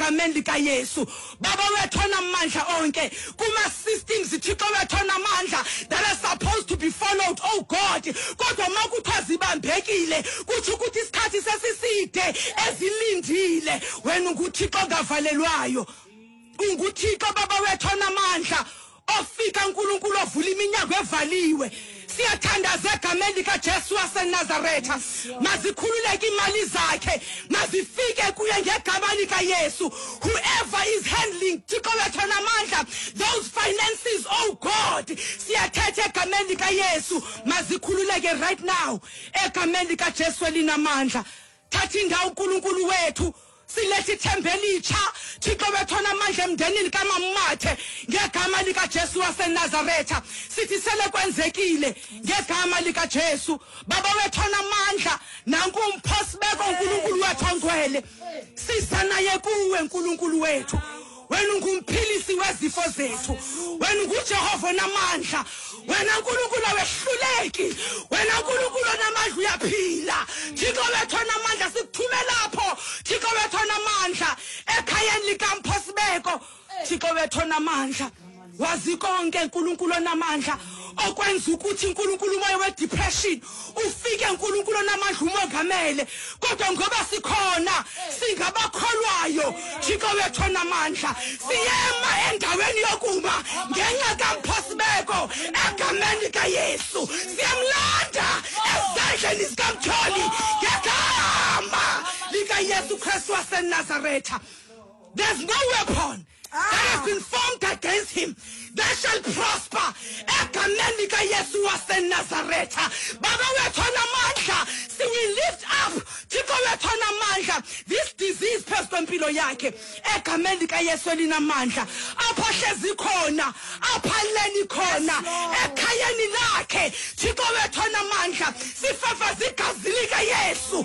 egameni likaYesu. Baba wethu onamandla onke kuma systems Thixo wethu onamandla that are supposed to be followed, oh God, kodwa makuthiwa zibambekile kuthi ukuthi isikhathi sesiside ezilindile wena nguThixo ongavalelwayo. UnguThixo baba wethu onamandla ofika uNkulunkulu ovula iminyango evaliwe. Siyathandaza egameni likaJesu waseNazaretha. Mazikhululeke imali zakhe, mazifike kuye ngegama likaYesu. Whoever is handling Thixo wethu onamandla those finances, oh God, siyathetha egameni likaYesu, mazikhululeke right now egameni likaJesu elinamandla. Thatha indawo uNkulunkulu wethu, silethe ithemba elitsha Thixo wethu onamandla emndenini kaMamathe ngegama likaJesu waseNazaretha. Sithi sele kwenzekile ngegama likaJesu. Baba wethu onamandla, nanku umphosibeko uNkulunkulu wethu ongcwele, siza naye kuwe uNkulunkulu wethu. Wena ungumphilisi wezifo zethu, wena unguJehova onamandla, wena uNkulunkulu awehluleki, wena uNkulunkulu onamandla uyaphila. Thixo wethu onamandla sikuthumela lapho Thixo wethu onamandla ekhayeni likaMphosibeko. Thixo wethu onamandla wazi konke uNkulunkulu onamandla okwenza ukuthi uNkulunkulu umoya wedepression ufike uNkulunkulu onamandla umongamele. Kodwa ngoba sikhona singabakholwayo Thixo wethu onamandla siyema endaweni yokuma ngenxa kaMphosibeko egameni likaYesu. Siyamlanda ezandleni zikaMtholi ngegama likaYesu Kristu waseNazaretha. There's no weapon that has been formed against him that shall prosper egameni likaYesu waseNazaretha. Baba wethu onamandla, we lift up Thixo wethu onamandla this disease phezu kwempilo yakhe egameni likaYesu elinamandla. Apho hlezi khona, apha leni khona ekhayeni lakhe Thixo wethu onamandla, sifafaza igazi likaYesu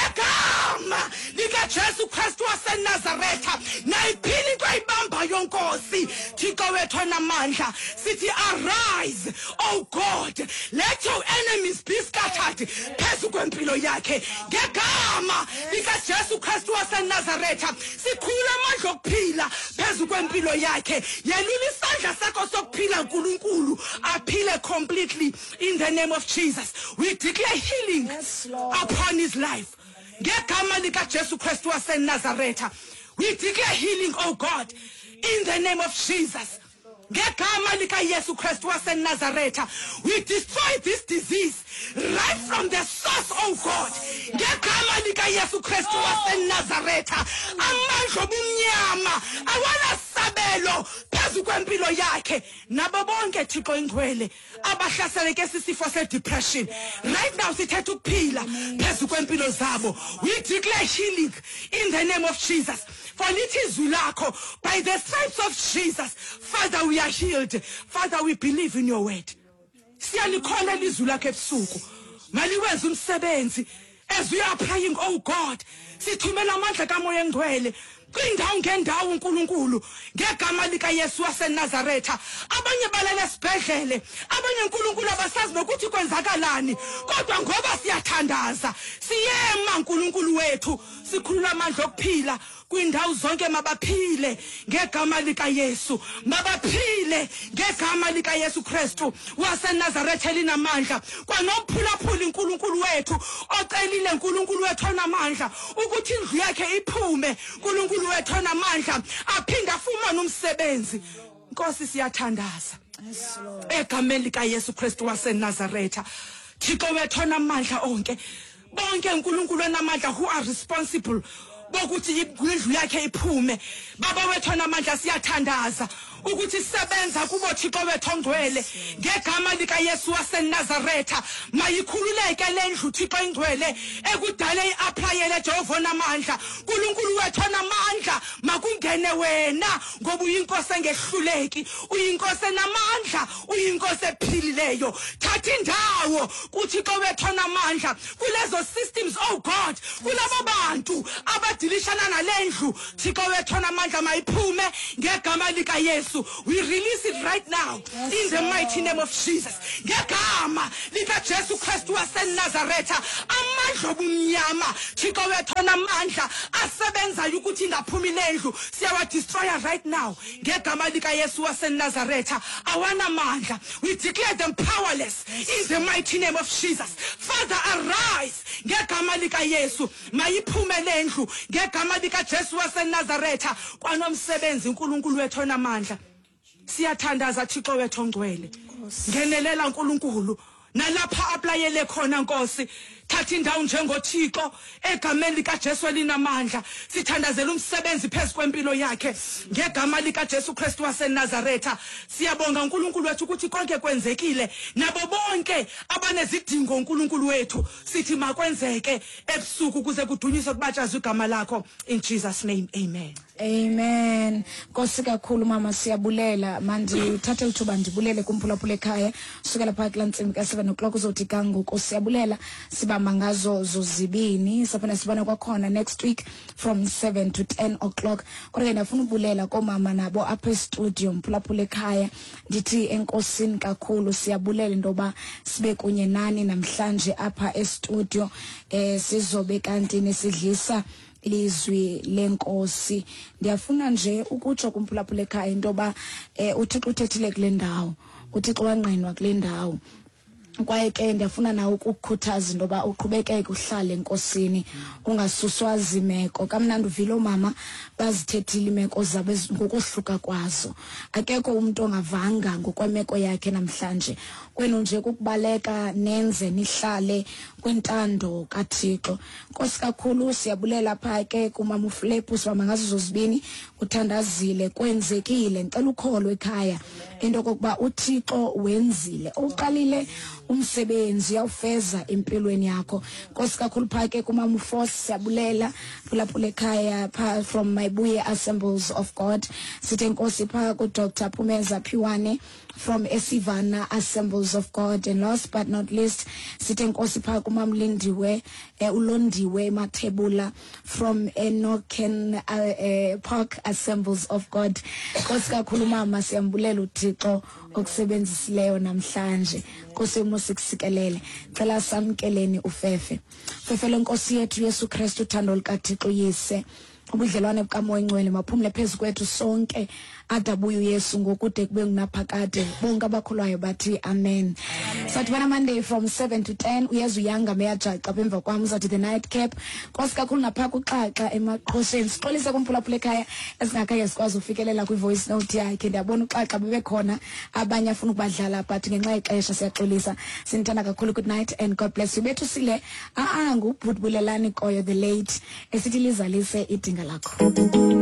ngegama likaJesu Kristu waseNazaretha. Nayiphila into ayibamba yonkosi Thixo wethu onamandla, sithi arise, oh God, let your enemies be scattered phezu kwempilo yakhe ngegama likaJesu Kristu waseNazaretha. Sikhula amandla okuphila phezu kwempilo yakhe. Yelula isandla sakho sokuphila uNkulunkulu aphile completely in the name of Jesus. We declare healing upon his life ngegama likaJesu Kristu waseNazaretha. We declare healing, oh God, in the name of Jesus. Ngegama likaYesu Kristu waseNazaretha. We destroy this disease right from the source, oh God. Ngegama likaYesu Kristu waseNazaretha. Amandla obumnyama awanasabelo phezu kwempilo yakhe. Nabo bonke Thixo ingcwele abahlaseleke sisifo sedepression right now sithetha ukuphila phezu kwempilo zabo. We declare healing in the name of Jesus. For lithi izwi lakho, by the stripes of Jesus, Father, we are healed. Father, we believe in your word. Siyalikholwa izwi lakho ebusuku. Maliwenza umsebenzi as we are praying, oh God. Sithumela amandla kaMoya engcwele kwindawo ngendawo uNkulunkulu ngegama likaYesu waseNazaretha. Abanye balala esibhedlele, abanye uNkulunkulu abasazi nokuthi kwenzakalani, kodwa ngoba siyathandaza siyema uNkulunkulu wethu, sikhulula amandla okuphila kwindawo zonke. Mabaphile ngegama likaYesu, mabaphile ngegama likaYesu Kristu waseNazaretha elinamandla. Kwanophulaphula uNkulunkulu wethu ocelile uNkulunkulu wethu onamandla ukuthi indlu yakhe iphume, uNkulunkulu wethu onamandla aphinde afumane umsebenzi. Nkosi siyathandaza egameni likaYesu Kristu waseNazaretha. Thixo wethu onamandla onke, bonke uNkulunkulu onamandla who are responsible bokuthi indlu yakhe iphume. Baba wethu onamandla siyathandaza ukuthi sebenza kubo Thixo wethu ongcwele ngegama likaYesu waseNazaretha. Mayikhululeke lendlu Thixo engcwele ekudala iaplayele Jehova onamandla. uNkulunkulu wethu onamandla makungene ungene wena ngoba uyinkosi engehluleki, uyinkosi enamandla, uyinkosi ephilileyo. Thatha indawo kuThixo wethu onamandla kulezo systems, oh God, kulabo bantu abadilishana nalendlu. Thixo wethu onamandla mayiphume ngegama lika Yesu. We release it right now in the mighty name of Jesus. Ngegama lika Jesu Kristu waseNazaretha, amandla obumnyama Thixo wethu onamandla asebenzayo ukuthi ingaphumi lendlu, siyawa destroy right now ngegama lika Yesu waseNazaretha. Awanamandla, we declare them powerless in the mighty name of Jesus. Father, arise ngegama lika Yesu, mayiphume lendlu ngegama lika Jesu waseNazaretha. Kwanomsebenzi uNkulunkulu wethu onamandla, siyathandaza Thixo wethu ongcwele. Ngenelela uNkulunkulu nalapha aplayele khona Nkosi. Thatha indawo njengoThixo egameni lika Jesu elinamandla. Sithandazela umsebenzi phezu kwempilo yakhe ngegama lika Jesu Kristu waseNazaretha. Siyabonga uNkulunkulu wethu ukuthi konke kwenzekile, nabo bonke abanezidingo uNkulunkulu wethu sithi makwenzeke ebusuku kuze kudunyiswe kubatshazwe igama lakho, in Jesus name, amen. Amen. Nkosi kakhulu mama, siyabulela. Manje uthathe uthuba ndibulele kuMphulaphula ekhaya sukela phakathi lantsimbi ka7 o'clock uzothi kanguko. Siyabulela, sibamba ngazo zozibini. Saphana sibona kwakhona next week from 7 to 10 o'clock. Kodwa ndafuna ubulela komama nabo apha e-studio Mphulaphula ekhaya. Ndithi enkosini kakhulu, siyabulela indoba sibe kunye nani namhlanje apha e-studio. Sizobe kanti nesidlisa lizwi lenkosi. Ndiyafuna nje ukutsho kuMphulaphula ekhaya intoba uThixo uthethile kule ndawo, uThixo wangqinwa kule ndawo. Kwaye ke ndiyafuna nawe ukukhuthaza intoba uqhubekeke uhlale enkosini, ungasuswa zimeko. Kamnandi uvile mama bazithethile imeko zabo ngokuhluka kwazo. Akekho umuntu ongavanga ngokwemeko yakhe namhlanje. Kwenu nje kukubaleka nenze nihlale kwentando kaThixo. Nkosi kakhulu, siyabulela pha ke kumama uFlepu, sibamba ngazo zozibini. Uthandazile, kwenzekile, ngicela ukholo ekhaya into kokuba uThixo wenzile. Uqalile umsebenzi yawufeza empilweni yakho. Nkosi kakhulu pha ke kumama uForce, siyabulela Mphulaphula ekhaya pha from Mayibuye Assemblies of God. Sithe nkosi pha ku Dr. Phumeza Phiwane from Esivana Assemblies of God. And last but not least, sithe nkosi pha kumama Lindiwe uLondiwe Mathebula from Enoken Park Assemblies of God. Nkosi kakhulu mama, siyambulela uThixo okusebenzisileyo namhlanje. Nkosi musikusikelele, cela samkeleni uFefe. Fefe lenkosi yethu Yesu Kristu, uthando lukaThixo Yise, ubudlelwane bukaMoya Ngcwele maphumle phezu kwethu sonke adabuye uYesu ngokude kube ngunaphakade. Bonke abakholwayo bathi amen. Sathi bana Monday from 7 to 10 uyeza uyanga meyajaxa emva kwami uzathi the night cap. Nkosi kakhulu napha kuxaxa emaqhosheni. Sixolise kuMphulaphula ekhaya esingakhaye sikwazi ufikelela kwi-voice note yakhe. Ndiyabona uxaxa bebekhona abanye afuna ukubadlala but ngenxa yexesha siyaxolisa. Sinithanda kakhulu, good night and God bless you. Bethu sile ngubhutbulelani koyo the late esithi lizalise idinga lakho.